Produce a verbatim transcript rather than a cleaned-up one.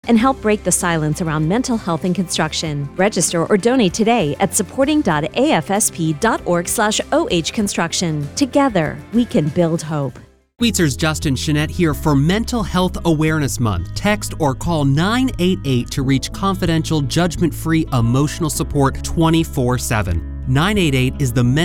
and help break the silence around mental health in construction. Register or donate today at supporting.afsp.org slash OH construction. Together, we can build hope. Sweetser's Justin Chenette here for Mental Health Awareness Month. Text or call nine eight eight to reach confidential, judgment-free emotional support twenty-four seven. nine eight eight is the